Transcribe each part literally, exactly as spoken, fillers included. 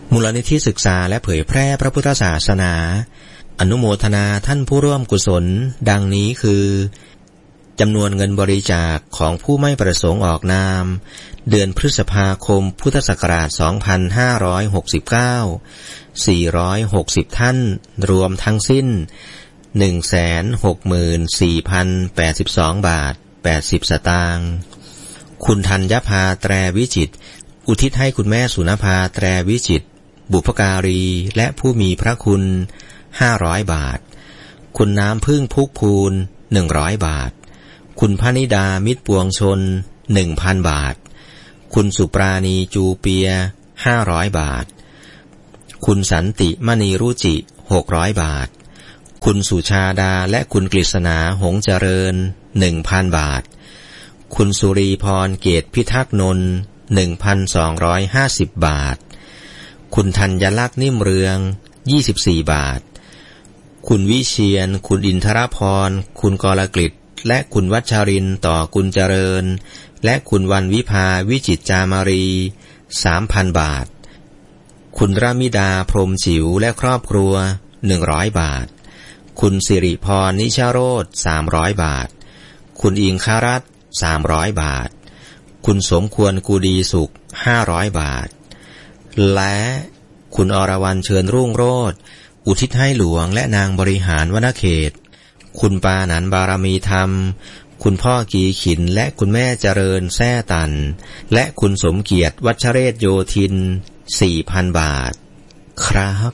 มูลนิธิศึกษาและเผยแพร่พระพุทธศาสนาอนุโมทนาท่านผู้ร่วมกุศลดังนี้คือจำนวนเงินบริจาคของผู้ไม่ประสงค์ออกนามเดือนพฤษภาคมพุทธศักราชสองพันห้าร้อยหกสิบเก้า สี่ร้อยหกสิบท่านรวมทั้งสิ้น หนึ่งแสนหกหมื่นสี่พันแปดสิบสอง บาทแปดสิบสตางค์คุณธัญภาแตรวิจิตรอุทิศให้คุณแม่สุนภาแตรวิจิตรบุพการีและผู้มีพระคุณห้าร้อยบาทคุณน้ำพึ่งพุกพูนหนึ่งร้อยบาทคุณพนิดามิตรปวงชน หนึ่งพัน บาทคุณสุปราณีจูเปียห้าร้อยบาทคุณสันติมณีรุจิหกร้อยบาทคุณสุชาดาและคุณกฤษณาหงเจริญ หนึ่งพัน บาทคุณสุรีพรเกตพิทักษ์นนท์ หนึ่งพันสองร้อยห้าสิบ บาทคุณธัญลักษณ์นิ่มเรืองยี่สิบสี่บาทคุณวิเชียรคุณอินทรพรคุณกรกฤษและคุณวัชรินทร์ต่อกุลเจริญและคุณวันวิภาวิจิตรจามารี สามพัน บาทคุณรามิดาพรหมจิ๋วและครอบครัวหนึ่งร้อยบาทคุณสิริพรนิชโรธสามร้อยบาทคุณอิงครัตน์สามร้อยบาทคุณสมควรกูดีสุขห้าร้อยบาทและคุณอรวรรณเชิญรุ่งโรจน์อุทิศให้หลวงและนางบริหารวนเขตคุณปานันบารมีธรรมคุณพ่อกีขินและคุณแม่เจริญแซ่ตันและคุณสมเกียรติวัชเรศโยธิน สี่พัน บาทครับ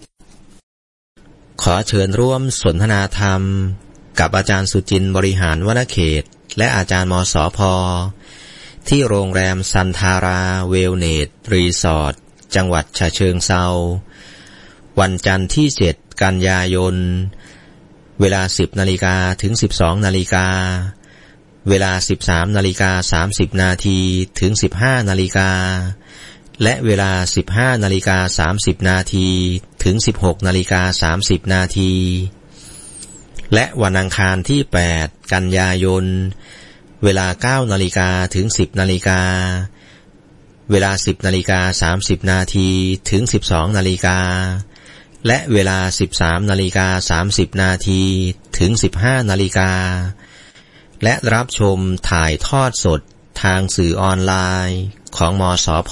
ขอเชิญร่วมสนทนาธรรมกับอาจารย์สุจินต์บริหารวนเขตและอาจารย์มสพ.ที่โรงแรมซันทาราเวลเนสรีสอร์ทจังหวัดฉะเชิงเทราวันจันทร์ที่เจ็ดกันยายนเวลา สิบนาฬิกา ถึง สิบสองนาฬิกาเวลา สิบสามนาฬิกาสามสิบนาที ถึง สิบห้านาฬิกาและเวลา สิบห้านาฬิกาสามสิบนาที ถึง สิบหกนาฬิกาสามสิบนาทีและวันอังคารที่แปดกันยายนเวลา เก้านาฬิกา ถึง สิบนาฬิกาเวลา สิบนาฬิกาสามสิบนาที ถึง สิบสองนาฬิกาและเวลา สิบสามนาฬิกาสามสิบนาที ถึง สิบห้านาฬิกาและรับชมถ่ายทอดสดทางสื่อออนไลน์ของมสพ.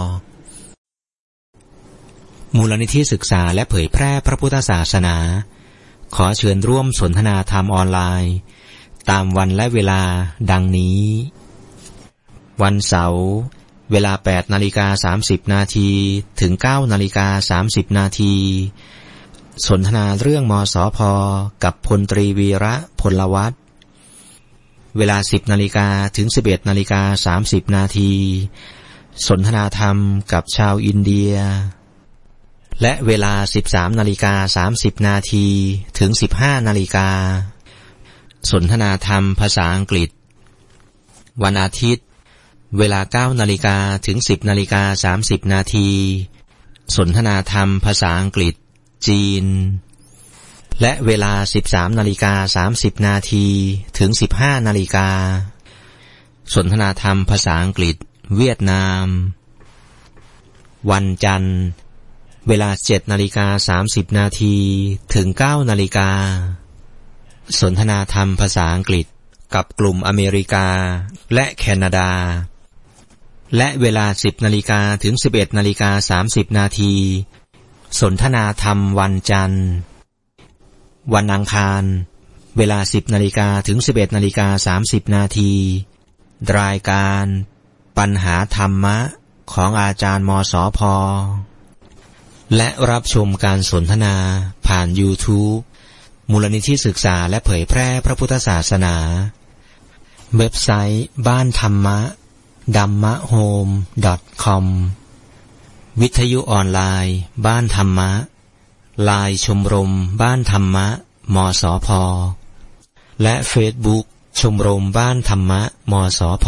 มูลนิธิศึกษาและเผยแพร่พระพุทธศาสนาขอเชิญร่วมสนทนาธรรมออนไลน์ตามวันและเวลาดังนี้วันเสาร์เวลา แปดนาฬิกาสามสิบนาที ถึง เก้านาฬิกาสามสิบนาทีสนทนาเรื่องมสพ.กับพลตรีวีระพลวัฒน์เวลา สิบนาฬิกา ถึง สิบเอ็ดนาฬิกาสามสิบนาทีสนทนาธรรมกับชาวอินเดียและเวลา สิบสามนาฬิกาสามสิบนาที ถึง สิบห้านาฬิกาสนทนาธรรมภาษาอังกฤษวันอาทิตย์เวลา เก้านาฬิกา ถึง สิบนาฬิกาสามสิบนาทีสนทนาธรรมภาษาอังกฤษจีนและเวลา สิบสามนาฬิกาสามสิบนาที ถึง สิบห้านาฬิกาสนทนาธรรมภาษาอังกฤษเวียดนามวันจันทร์เวลา เจ็ดนาฬิกาสามสิบนาที ถึง เก้านาฬิกาสนทนาธรรมภาษาอังกฤษกับกลุ่มอเมริกาและแคนาดาและเวลา สิบนาฬิกา ถึง สิบเอ็ดนาฬิกาสามสิบนาทีสนทนาธรรมวันจันทร์วันอังคารเวลา สิบนาฬิกา ถึง สิบเอ็ดนาฬิกาสามสิบนาทีรายการปัญหาธรรมะของอาจารย์มสพ.และรับชมการสนทนาผ่าน YouTube มูลนิธิศึกษาและเผยแพร่พระพุทธศาสนาเว็บไซต์บ้านธรรมะ ดัมมะโฮม ดอท คอม วิทยุออนไลน์บ้านธรรมะไลน์ชมรมบ้านธรรมะมสพ.และเฟซบุ๊กชมรมบ้านธรรมะมสพ.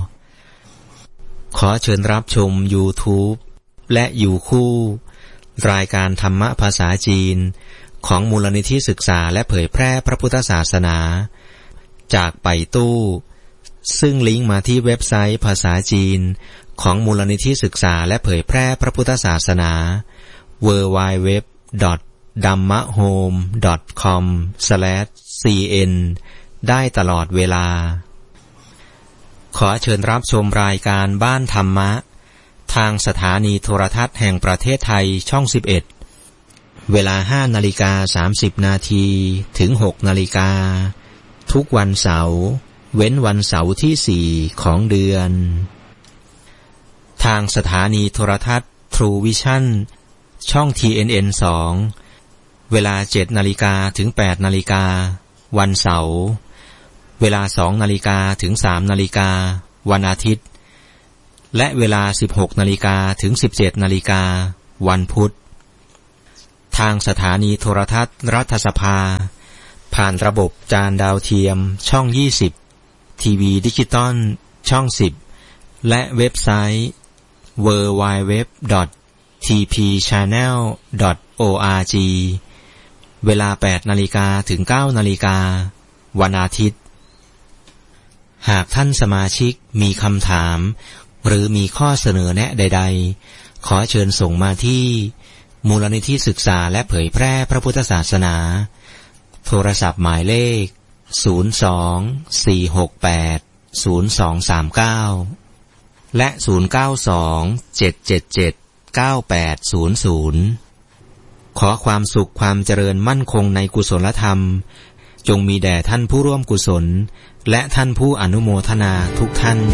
ขอเชิญรับชม YouTube และอยู่คู่รายการธรรมะภาษาจีนของมูลนิธิศึกษาและเผยแพร่พระพุทธศาสนาจากไปตู้ซึ่งลิงก์มาที่เว็บไซต์ภาษาจีนของมูลนิธิศึกษาและเผยแพร่พระพุทธศาสนา ดับเบิลยู ดับเบิลยู ดับเบิลยู ดอท ดัมมะโฮม ดอท คอม สแลช ซี เอ็น ได้ตลอดเวลาขอเชิญรับชมรายการบ้านธรรมะทางสถานีโทรทัศน์แห่งประเทศไทยช่องสิบเอ็ดเวลา ห้านาฬิกาสามสิบนาทีถึง หกนาฬิกาทุกวันเสาร์เว้นวันเสาร์ที่สี่ของเดือนทางสถานีโทรทัศน์ True Vision ช่อง ที เอ็น เอ็น สอง เวลา เจ็ดนาฬิกาถึง แปดนาฬิกาวันเสาร์เวลา สองนาฬิกาถึง สามนาฬิกาวันอาทิตย์และเวลา สิบหกนาฬิกาถึง สิบเจ็ดนาฬิกาวันพุธทางสถานีโทรทัศน์รัฐสภาผ่านระบบจานดาวเทียมช่องยี่สิบทีวีดิจิตอลช่องสิบและเว็บไซต์ ดับเบิลยู ดับเบิลยู ดับเบิลยู ดอท ที พี ชาแนล ดอท โอ อาร์ จี เวลา แปดนาฬิกาถึง เก้านาฬิกาวันอาทิตย์หากท่านสมาชิกมีคำถามหรือมีข้อเสนอแนะใดๆขอเชิญส่งมาที่มูลนิธิศึกษาและเผยแพร่พระพุทธศาสนาโทรศัพท์หมายเลขศูนย์ สอง สี่ หก แปด ศูนย์ สอง สาม เก้าและศูนย์ เก้า สอง เจ็ด เจ็ด เจ็ด เก้า แปด ศูนย์ ศูนย์ขอความสุขความเจริญมั่นคงในกุศลธรรมจงมีแด่ท่านผู้ร่วมกุศลและท่านผู้อนุโมทนาทุกท่าน